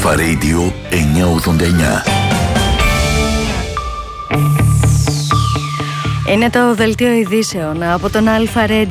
Αλφα Radio 989. Είναι το δελτίο ειδήσεων από τον Αλφα Radio 989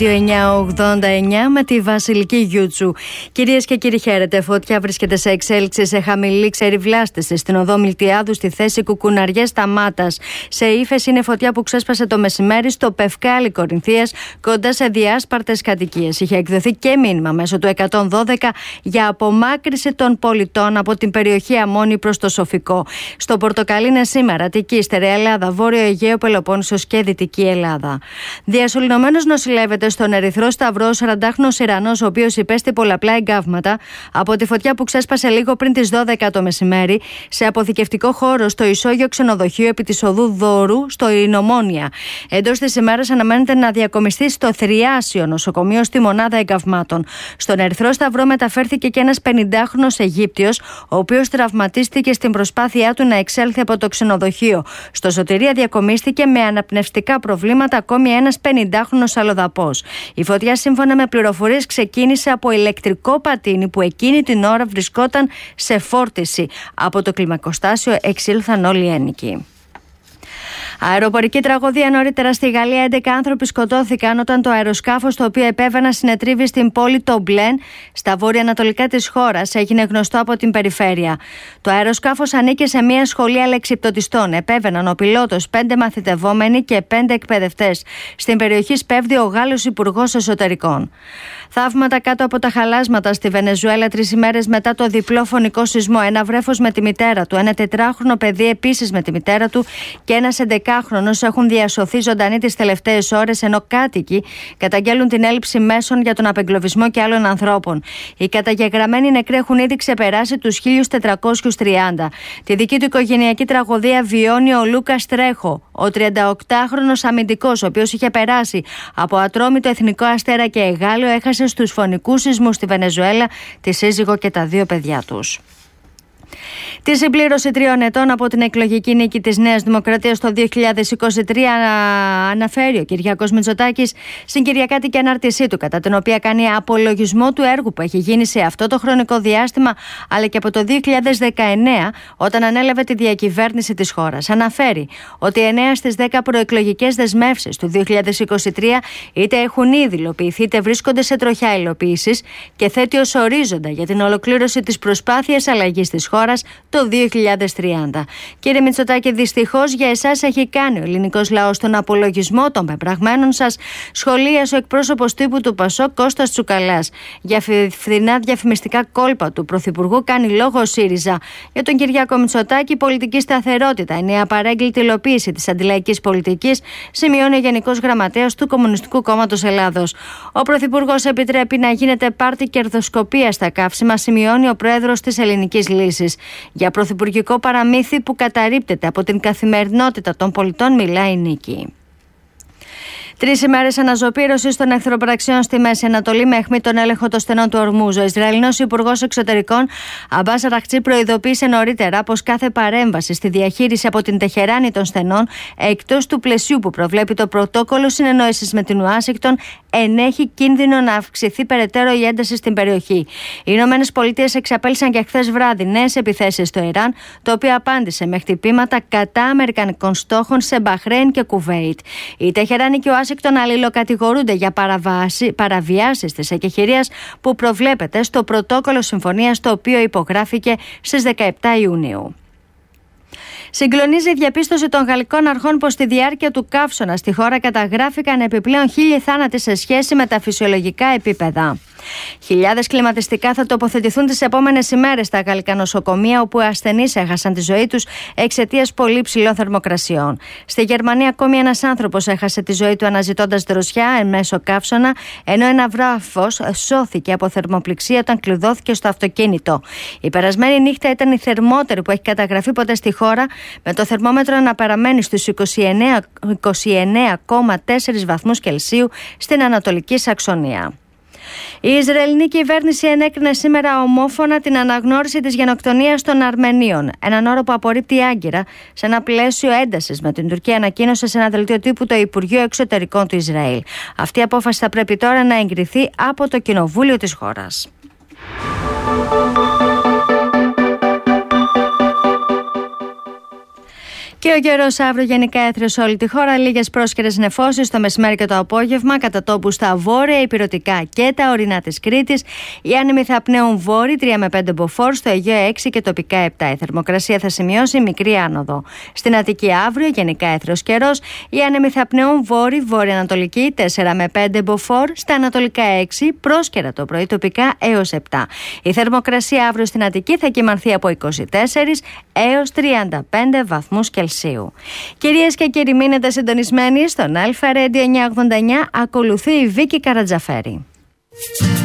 με τη Βασιλική Γιούτσου. Κυρίες και κύριοι, χαίρετε. Φωτιά βρίσκεται σε εξέλιξη σε χαμηλή ξεριβλάστηση στην οδό Μιλτιάδου στη θέση Κουκουναριές Σταμάτας. Σε ύφεση είναι φωτιά που ξέσπασε το μεσημέρι στο Πευκάλη Κορινθίας, κοντά σε διάσπαρτες κατοικίες. Είχε εκδοθεί και μήνυμα μέσω του 112 για απομάκρυση των πολιτών από την περιοχή Αμμόνη προς το Σοφικό. Στο Πορτοκαλί είναι σήμερα Αττική, Στερεά Ελλάδα, Βόρειο Αιγαίο, Πελοπόννησος και Δυτική Ελλάδα. Διασωληνωμένος νοσηλεύεται στον Ερυθρό Σταυρό 40χρονος Ιρανός, ο οποίος υπέστη πολλαπλά εγκάβματα από τη φωτιά που ξέσπασε λίγο πριν τις 12 το μεσημέρι σε αποθηκευτικό χώρο στο ισόγειο ξενοδοχείο επί της οδού Δώρου στο Ινωμόνια. Εντός της ημέρας αναμένεται να διακομιστεί στο Θριάσιο νοσοκομείο στη μονάδα εγκαυμάτων. Στον Ερυθρό Σταυρό μεταφέρθηκε και ένας 50χρονος Αιγύπτιος, ο οποίος τραυματίστηκε στην προσπάθειά του να εξέλθει από το ξενοδοχείο. Στο Σωτηρία διακομίστηκε με αναπνευστικά προβλήματα ακόμη ένας 50χρονος αλλοδαπός. Η φωτιά, σύμφωνα με πληροφορίες, ξεκίνησε από ηλεκτρικό πατίνι που εκείνη την ώρα βρισκόταν σε φόρτιση. Από το κλιμακοστάσιο εξήλθαν όλοι οι ένοικοι. Αεροπορική τραγωδία νωρίτερα στη Γαλλία. 11 άνθρωποι σκοτώθηκαν όταν το αεροσκάφος το οποίο επέβαιναν συνετρίβει στην πόλη Τομπλέν, στα βόρεια-ανατολικά της χώρας, έγινε γνωστό από την περιφέρεια. Το αεροσκάφος ανήκε σε μια σχολή αλεξιπτωτιστών. Επέβαιναν ο πιλότος, 5 μαθητευόμενοι και 5 εκπαιδευτές. Στην περιοχή σπέβδει ο Γάλλος Υπουργός Εσωτερικών. Θαύματα κάτω από τα χαλάσματα στη Βενεζουέλα 3 ημέρες μετά το διπλό φωνικό σεισμό. Ένα βρέφος με τη μητέρα του, ένα 4χρονο παιδί επίσης με τη μητέρα του και ένας 11χρονος έχουν διασωθεί ζωντανοί τις τελευταίες ώρες, ενώ κάτοικοι καταγγέλουν την έλλειψη μέσων για τον απεγκλωβισμό και άλλων ανθρώπων. Οι καταγεγραμμένοι νεκροί έχουν ήδη ξεπεράσει τους 1430. Τη δική του οικογενειακή τραγωδία βιώνει ο Λούκας Τρέχο, ο 38χρονος αμυντικός, ο οποίος είχε περάσει από Ατρόμητο, Εθνικό Αστέρα και Εγάλεο, έχασε στους φωνικούς σεισμούς στη Βενεζουέλα τη σύζυγο και τα 2 παιδιά τους. Τη συμπλήρωση 3 ετών από την εκλογική νίκη της Νέας Δημοκρατίας το 2023 αναφέρει ο Κυριάκος Μητσοτάκης στην κυριακάτικη ανάρτησή του, κατά την οποία κάνει απολογισμό του έργου που έχει γίνει σε αυτό το χρονικό διάστημα, αλλά και από το 2019 όταν ανέλαβε τη διακυβέρνηση της χώρας. Αναφέρει ότι 9 στις 10 προεκλογικές δεσμεύσεις του 2023 είτε έχουν ήδη υλοποιηθεί είτε βρίσκονται σε τροχιά υλοποίησης και θέτει ως ορίζοντα για την ολοκλήρωση της προσπάθειας αλλαγής της χώρας το 2030. Κύριε Μητσοτάκη, δυστυχώς για εσάς έχει κάνει ο ελληνικός λαός τον απολογισμό των πεπραγμένων σας, σχολίασε ο εκπρόσωπος τύπου του ΠΑΣΟΚ Κώστας Τσουκαλάς. Για φθηνά διαφημιστικά κόλπα του Πρωθυπουργού κάνει λόγο ο ΣΥΡΙΖΑ. Για τον Κυριάκο Μητσοτάκη, η πολιτική σταθερότητα είναι η απαρέγκλητη υλοποίηση της αντιλαϊκής πολιτικής, σημειώνει ο Γενικός Γραμματέας του Κομμουνιστικού Κόμματος Ελλάδος. Ο Πρωθυπουργός επιτρέπει να γίνεται πάρτι κερδοσκοπία στα καύσιμα, σημειώνει ο Πρόεδρος της Ελληνικής Λύσης. Για πρωθυπουργικό παραμύθι που καταρρίπτεται από την καθημερινότητα των πολιτών μιλάει η Νίκη. 3 ημέρες αναζωπήρωσης των εχθροπραξιών στη Μέση Ανατολή με αιχμή τον έλεγχο των στενών του Ορμούζ. Ο Ισραηλινός Υπουργός Εξωτερικών Αμπάς Αραχτζή προειδοποίησε νωρίτερα πως κάθε παρέμβαση στη διαχείριση από την Τεχεράνη των στενών, εκτός του πλαισίου που προβλέπει το πρωτόκολλο συνεννόησης με την Ουάσιγκτον, ενέχει κίνδυνο να αυξηθεί περαιτέρω η ένταση στην περιοχή. Οι Ηνωμένες Πολιτείες εξαπέλυσαν και χθες βράδυ νέες επιθέσεις στο Ιράν, το οποίο απάντησε με χτυπήματα κατά αμερικανικών στόχων σε Μπαχρέιν και Κουβέιτ. Η Τεχεράνη και ο Ουάσιγκτον αλληλοκατηγορούνται για παραβιάσεις της εκεχηρίας που προβλέπεται στο πρωτόκολλο συμφωνίας, το οποίο υπογράφηκε στις 17 Ιουνίου. Συγκλονίζει η διαπίστωση των γαλλικών αρχών πως στη διάρκεια του καύσωνα στη χώρα καταγράφηκαν επιπλέον 1.000 θάνατοι σε σχέση με τα φυσιολογικά επίπεδα. Χιλιάδες κλιματιστικά θα τοποθετηθούν τις επόμενες ημέρες στα γαλλικά νοσοκομεία, όπου ασθενείς έχασαν τη ζωή τους εξαιτίας πολύ ψηλών θερμοκρασιών. Στη Γερμανία, ακόμη ένας άνθρωπος έχασε τη ζωή του αναζητώντας δροσιά εν μέσω καύσωνα, ενώ ένα βρέφος σώθηκε από θερμοπληξία όταν κλειδώθηκε στο αυτοκίνητο. Η περασμένη νύχτα ήταν η θερμότερη που έχει καταγραφεί ποτέ στη χώρα, με το θερμόμετρο να παραμένει στους 29,4 βαθμούς Κελσίου στην Ανατολική Σαξονία. Η Ισραηλινή κυβέρνηση ενέκρινε σήμερα ομόφωνα την αναγνώριση της γενοκτονίας των Αρμενίων, έναν όρο που απορρίπτει άγκυρα σε ένα πλαίσιο έντασης με την Τουρκία, ανακοίνωσε σε ένα δελτίο τύπου το Υπουργείο Εξωτερικών του Ισραήλ. Αυτή η απόφαση θα πρέπει τώρα να εγκριθεί από το Κοινοβούλιο της χώρας. Και ο καιρός αύριο γενικά έθριο σε όλη τη χώρα. Λίγες πρόσκαιρες νεφώσεις το μεσημέρι και το απόγευμα, κατά τόπου στα βόρεια, ηπειρωτικά και τα ορεινά της Κρήτης. Οι άνεμοι θα πνέουν βόρειοι 3 με 5 μποφόρ, στο Αιγαίο 6 και τοπικά 7. Η θερμοκρασία θα σημειώσει μικρή άνοδο. Στην Αττική αύριο γενικά έθριος καιρός. Οι άνεμοι θα πνέουν βόρειοι, βόρεια-ανατολική 4 με 5 μποφόρ, στα ανατολικά 6, πρόσκαιρα το πρωί τοπικά έως 7. Η θερμοκρασία αύριο στην Αττική θα κυμανθεί από 24 έως 35 βαθμούς Κελσίου. Κυρίες και κύριοι, μείνετε συντονισμένοι στον Αλφα Radio 989. Ακολουθεί η Βίκη Καρατζαφέρη.